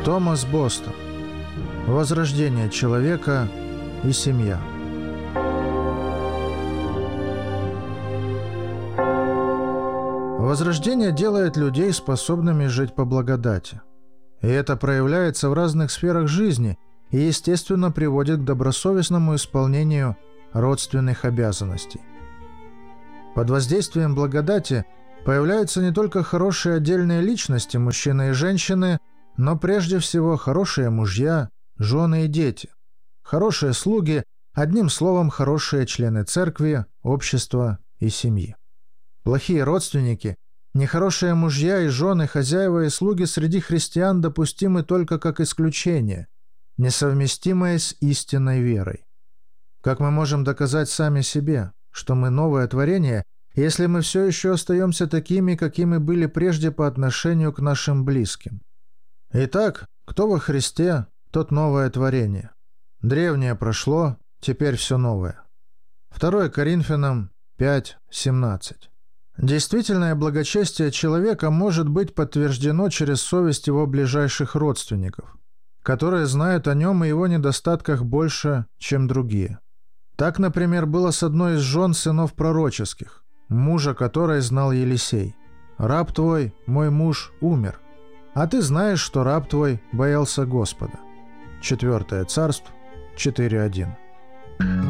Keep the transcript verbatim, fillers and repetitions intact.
Томас Бостон. Возрождение человека и семья. Возрождение делает людей способными жить по благодати. И это проявляется в разных сферах жизни и, естественно, приводит к добросовестному исполнению родственных обязанностей. Под воздействием благодати появляются не только хорошие отдельные личности, мужчины и женщины, но прежде всего хорошие мужья, жены и дети, хорошие слуги, одним словом, хорошие члены церкви, общества и семьи. Плохие родственники, нехорошие мужья и жены, хозяева и слуги среди христиан допустимы только как исключение, несовместимое с истинной верой. Как мы можем доказать сами себе, что мы новое творение, если мы все еще остаемся такими, какими были прежде по отношению к нашим близким? Итак, кто во Христе, тот новое творение. Древнее прошло, теперь все новое. второе Коринфянам пять семнадцать. Действительное благочестие человека может быть подтверждено через совесть его ближайших родственников, которые знают о нем и его недостатках больше, чем другие. Так, например, было с одной из жен сынов пророческих, мужа которой знал Елисей. «Раб твой, мой муж, умер, а ты знаешь, что раб твой боялся Господа». четвёртое Царств четыре один.